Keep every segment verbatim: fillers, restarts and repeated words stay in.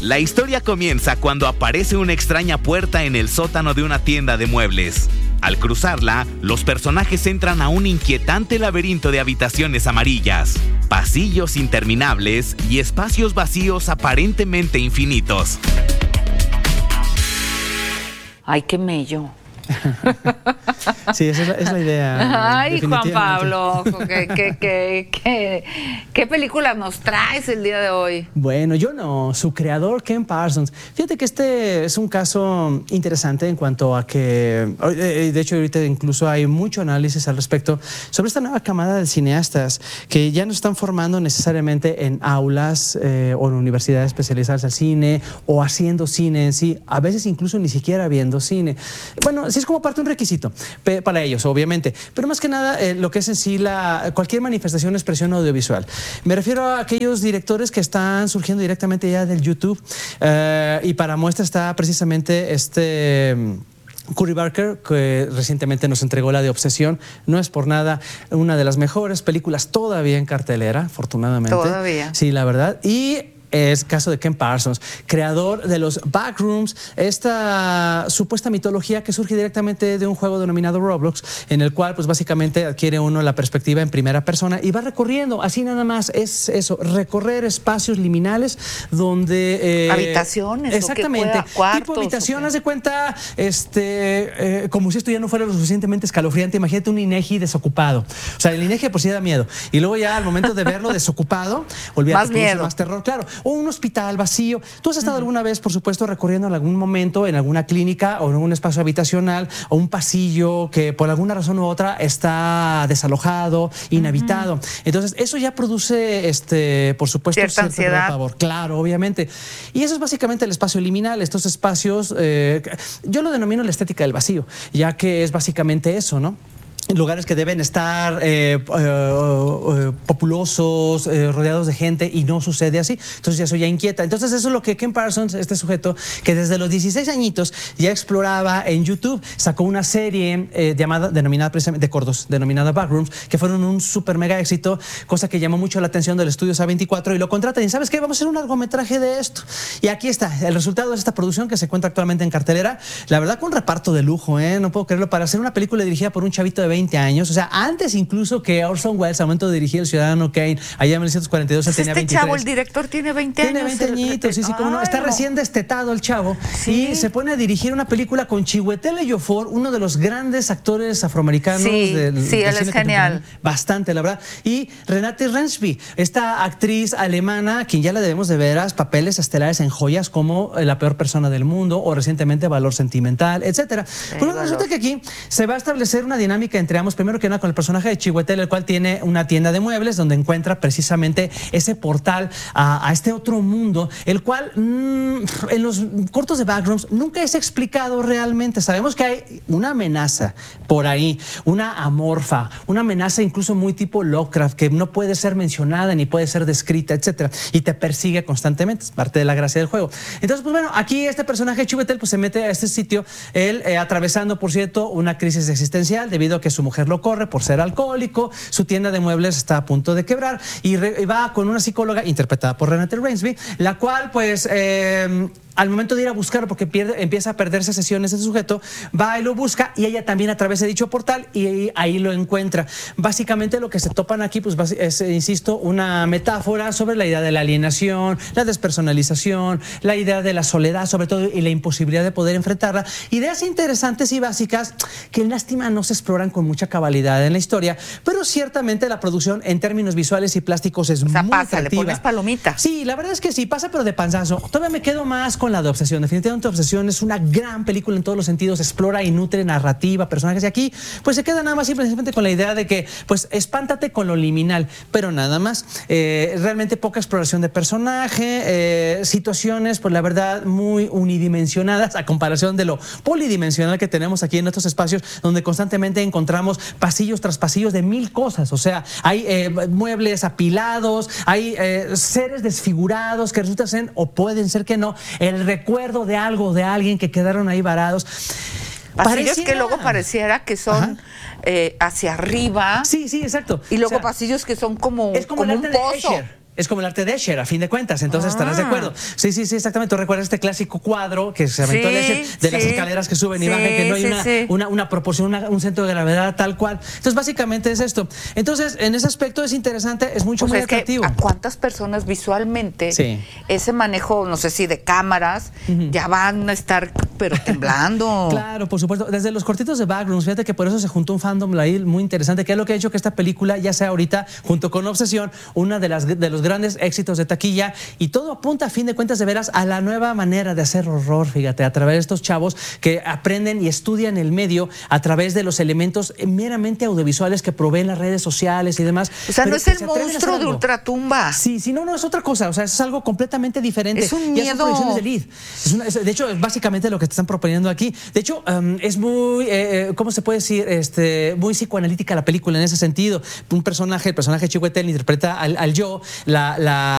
La historia comienza cuando aparece una extraña puerta en el sótano de una tienda de muebles. Al cruzarla, los personajes entran a un inquietante laberinto de habitaciones amarillas, pasillos interminables y espacios vacíos aparentemente infinitos. Ay, qué mello. Sí, esa es la, es la idea. Ay, Juan Pablo, ¿qué, qué, qué, qué, ¿qué película nos traes el día de hoy? Bueno, yo no, su creador, Ken Parsons. Fíjate que este es un caso interesante en cuanto a que, de hecho ahorita incluso hay mucho análisis al respecto sobre esta nueva camada de cineastas que ya no están formando necesariamente en aulas eh, o en universidades especializadas al cine o haciendo cine en sí, a veces incluso ni siquiera viendo cine. Bueno, sí es como parte de un requisito para ellos, obviamente, pero más que nada eh, lo que es en sí la, cualquier manifestación o expresión audiovisual. Me refiero a aquellos directores que están surgiendo directamente ya del YouTube eh, y para muestra está precisamente este... Curry Barker, que recientemente nos entregó la de Obsesión. No es por nada una de las mejores películas todavía en cartelera, afortunadamente. Todavía. Sí, la verdad. Y es caso de Ken Parsons, creador de los Backrooms, esta supuesta mitología que surge directamente de un juego denominado Roblox, en el cual pues básicamente adquiere uno la perspectiva en primera persona y va recorriendo, así nada más, es eso, recorrer espacios liminales donde... Eh, habitaciones. Exactamente, pueda, cuartos, tipo habitación, haz okay. de cuenta, este, eh, como si esto ya no fuera lo suficientemente escalofriante, imagínate un INEGI desocupado, o sea, el INEGI por sí da miedo, y luego ya al momento de verlo desocupado, olvídate, más miedo, más terror, claro. O un hospital vacío. ¿Tú has estado uh-huh. alguna vez, por supuesto, recorriendo en algún momento en alguna clínica o en un espacio habitacional o un pasillo que por alguna razón u otra está desalojado, inhabitado? Uh-huh. Entonces, eso ya produce, este, por supuesto, cierta ansiedad. Pavor. Claro, obviamente. Y eso es básicamente el espacio liminal. Estos espacios, eh, yo lo denomino la estética del vacío, ya que es básicamente eso, ¿no? Lugares que deben estar eh, eh, eh, populosos, eh, rodeados de gente, y no sucede así. Entonces eso ya inquieta. Entonces eso es lo que Ken Parsons, este sujeto, que desde los dieciséis añitos ya exploraba en YouTube, sacó una serie eh, llamada, denominada precisamente, de cortos, denominada Backrooms, que fueron un super mega éxito, cosa que llamó mucho la atención del estudio A veinticuatro, y lo contratan. Y ¿sabes qué? Vamos a hacer un largometraje de esto. Y aquí está. El resultado es esta producción que se encuentra actualmente en cartelera. La verdad, con un reparto de lujo, ¿eh? No puedo creerlo. Para hacer una película dirigida por un chavito de veinte años, o sea, antes incluso que Orson Welles, al momento de dirigir El Ciudadano Kane, allá en mil novecientos cuarenta y dos, él tenía este veintitrés. Chavo, el director, tiene veinte tiene años. Tiene veinte añitos, sí, sí, como no. Está recién destetado el chavo. Sí. Y se pone a dirigir una película con Chiwetel Ejiofor, uno de los grandes actores afroamericanos. Sí, del, sí, del él es genial. Bastante, la verdad. Y Renate Reinsve, esta actriz alemana, quien ya la debemos de veras papeles estelares en joyas como La peor persona del mundo o recientemente Valor sentimental, etcétera. Bueno, resulta que aquí se va a establecer una dinámica entre ambos, primero que nada con el personaje de Chiwetel, el cual tiene una tienda de muebles donde encuentra precisamente ese portal a, a este otro mundo, el cual mmm, en los cortos de Backrooms nunca es explicado realmente. Sabemos que hay una amenaza por ahí, una amorfa, una amenaza incluso muy tipo Lovecraft, que no puede ser mencionada ni puede ser descrita, etcétera, y te persigue constantemente, es parte de la gracia del juego. Entonces, pues bueno, aquí este personaje de Chiwetel pues se mete a este sitio, él eh, atravesando, por cierto, una crisis existencial debido a que su mujer lo corre por ser alcohólico, su tienda de muebles está a punto de quebrar, y, re, y va con una psicóloga interpretada por Renate Reinsve, la cual pues eh, al momento de ir a buscarlo, porque pierde, empieza a perderse sesiones ese sujeto, va y lo busca, y ella también atraviesa dicho portal y ahí, ahí lo encuentra. Básicamente lo que se topan aquí pues es, insisto, una metáfora sobre la idea de la alienación, la despersonalización, la idea de la soledad sobre todo, y la imposibilidad de poder enfrentarla. Ideas interesantes y básicas que en lástima no se exploran con mucha cabalidad en la historia, pero ciertamente la producción en términos visuales y plásticos es, o sea, muy pasa, atractiva. Le pones palomita. Sí, la verdad es que sí, pasa, pero de panzazo. Todavía me quedo más con la de Obsesión. Definitivamente Obsesión es una gran película en todos los sentidos, explora y nutre narrativa, personajes, y aquí pues se queda nada más simplemente con la idea de que pues espántate con lo liminal, pero nada más. Eh, realmente poca exploración de personaje, eh, situaciones pues la verdad muy unidimensionadas a comparación de lo polidimensional que tenemos aquí en estos espacios, donde constantemente encontramos pasillos tras pasillos de mil cosas. O sea, hay eh, muebles apilados, hay eh, seres desfigurados que resultan ser, o pueden ser que no, el recuerdo de algo, de alguien que quedaron ahí varados. Pasillos pareciera... que luego pareciera que son eh, hacia arriba. Sí, sí, exacto. Y luego o sea, pasillos que son como, es como, como el un arte pozo. De Escher. Es como el arte de Escher, a fin de cuentas, entonces ah. estarás de acuerdo. Sí, sí, sí, exactamente. Tú recuerdas este clásico cuadro que se aventó sí, el Escher de sí, las escaleras que suben y sí, bajan, que no hay sí, una, sí. Una, una proporción, una, un centro de gravedad tal cual. Entonces, básicamente es esto. Entonces, en ese aspecto es interesante, es mucho, pues muy es atractivo. Que ¿a cuántas personas visualmente sí. ese manejo, no sé si de cámaras, uh-huh. ya van a estar, pero temblando? Claro, por supuesto. Desde los cortitos de Backrooms, fíjate que por eso se juntó un fandom ahí muy interesante, que es lo que ha hecho que esta película ya sea ahorita, junto con Obsesión, una de, las, de los grandes éxitos de taquilla, y todo apunta a fin de cuentas de veras a la nueva manera de hacer horror, fíjate, a través de estos chavos que aprenden y estudian el medio a través de los elementos meramente audiovisuales que proveen las redes sociales y demás. O sea, no es el monstruo de Ultratumba. Sí, sí, no, no, es otra cosa, o sea, es algo completamente diferente. Es un miedo. Son de lead. Es una, es, de hecho, es básicamente lo que te están proponiendo aquí. De hecho, um, es muy, eh, ¿cómo se puede decir? Este, muy psicoanalítica la película en ese sentido. Un personaje, el personaje de Chiwetel interpreta al, al yo, la, la,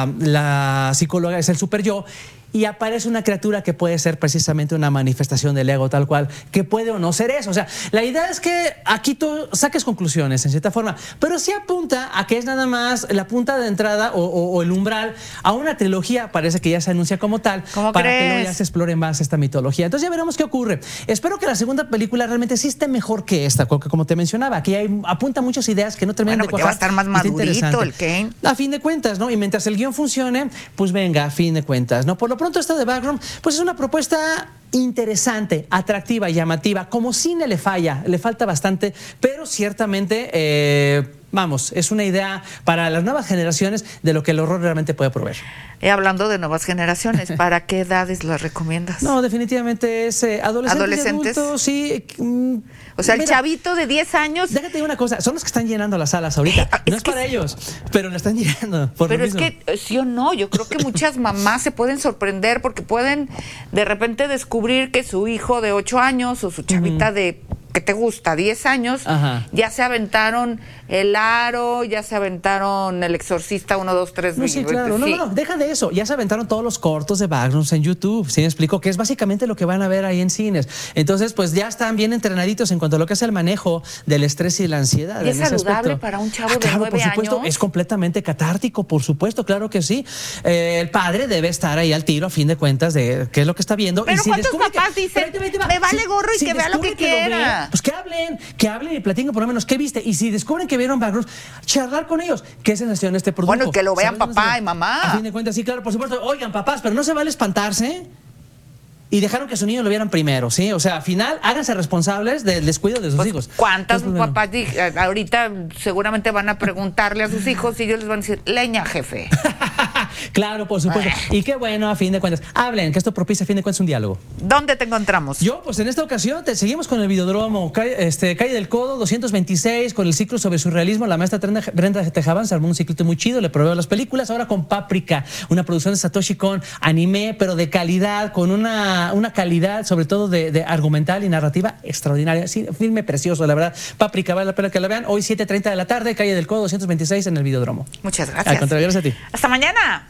la psicóloga es el super yo, y aparece una criatura que puede ser precisamente una manifestación del ego tal cual, que puede o no ser eso. O sea, la idea es que aquí tú saques conclusiones en cierta forma, pero sí apunta a que es nada más la punta de entrada o, o, o el umbral a una trilogía, parece que ya se anuncia como tal, ¿Cómo para crees? que luego ya se explore más esta mitología. Entonces ya veremos qué ocurre. Espero que la segunda película realmente sí esté mejor que esta, porque como te mencionaba, aquí hay, apunta muchas ideas que no terminan bueno, de cuajar. Va a estar más madurito el Kane. A fin de cuentas, ¿no? Y mientras el guión funcione, pues venga, a fin de cuentas, ¿no? Por lo pronto esta de Backroom, pues es una propuesta interesante, atractiva, llamativa. Como cine le falla, le falta bastante, pero ciertamente, eh, vamos, es una idea para las nuevas generaciones de lo que el horror realmente puede proveer. Y hablando de nuevas generaciones, ¿para qué edades las recomiendas? No, definitivamente es eh, adolescentes, ¿Adolescentes? adultos, sí. Mm, o sea, el mira, chavito de diez años. Déjate una cosa, son los que están llenando las salas ahorita. Eh, no es, es para es... ellos, pero la están llenando. Por pero lo es mismo. que, sí o no, yo creo que muchas mamás se pueden sorprender porque pueden de repente descubrir que su hijo de ocho años o su chavita uh-huh. de, ¿qué te gusta? diez años, Ajá. ya se aventaron El Aro, ya se aventaron El Exorcista uno, dos, tres. No, sí, claro. No, no, no, deja de eso. Ya se aventaron todos los cortos de Backrooms en YouTube. ¿Sí me explico? Que es básicamente lo que van a ver ahí en cines. Entonces, pues ya están bien entrenaditos en cuanto a lo que es el manejo del estrés y la ansiedad. ¿Y es en saludable ese para un chavo ah, de claro, nueve por supuesto, años? Es completamente catártico, por supuesto, claro que sí. Eh, el padre debe estar ahí al tiro, a fin de cuentas, de qué es lo que está viendo. Pero y si ¿cuántos papás que, dicen, pero, te, te, me vale gorro y si que vea lo que, que quiera? Ve, pues que hablen, que hablen y platiquen por lo menos qué viste. Y si descubren que vieron Backrooms, charlar con ellos. ¿Qué sensación este producto? Bueno, que lo vean papá y mamá. A fin de cuentas, sí, claro, por supuesto. Oigan, papás, pero no se vale espantarse. Y dejaron que su niño lo vieran primero, ¿sí? O sea, al final, háganse responsables del descuido de sus pues, hijos. ¿Cuántas Entonces, bueno. papás ahorita seguramente van a preguntarle a sus hijos y ellos les van a decir, leña, jefe? Claro, por supuesto. Y qué bueno, a fin de cuentas. Hablen, que esto propicia a fin de cuentas un diálogo. ¿Dónde te encontramos? Yo, pues en esta ocasión, te seguimos con el Videodromo, calle, este, calle del Codo, doscientos veintiséis, con el ciclo sobre surrealismo. La maestra Brenda Tejabán se armó un ciclito muy chido, le proveo las películas. Ahora con Páprica, una producción de Satoshi Kon, anime, pero de calidad, con una, una calidad, sobre todo de, de argumental y narrativa extraordinaria. Sí, filme precioso, la verdad. Páprica, vale la pena que la vean. Hoy siete treinta de la tarde, calle del Codo, doscientos veintiséis, en el Videodromo. Muchas gracias. Al contrario, gracias a ti. Hasta mañana.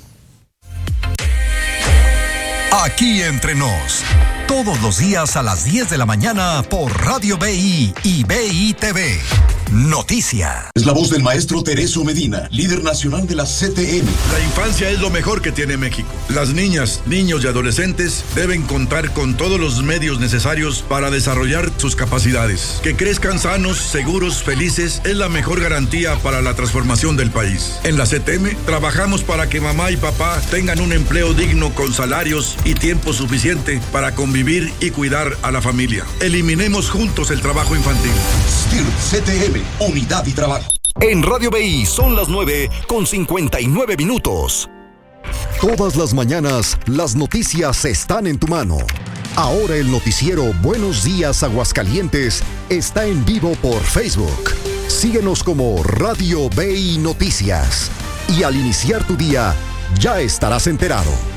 Aquí entre nos, todos los días a las diez de la mañana por Radio B I y B I T V. Noticias. Es la voz del maestro Tereso Medina, líder nacional de la C T M. La infancia es lo mejor que tiene México. Las niñas, niños y adolescentes deben contar con todos los medios necesarios para desarrollar sus capacidades. Que crezcan sanos, seguros, felices es la mejor garantía para la transformación del país. En la C T M trabajamos para que mamá y papá tengan un empleo digno con salarios y tiempo suficiente para convivir y cuidar a la familia. Eliminemos juntos el trabajo infantil. S T I R C T M. Unidad y trabajo. En Radio B I son las nueve con cincuenta y nueve minutos. Todas las mañanas las noticias están en tu mano. Ahora el noticiero Buenos Días Aguascalientes está en vivo por Facebook. Síguenos como Radio B I Noticias. Y al iniciar tu día, ya estarás enterado.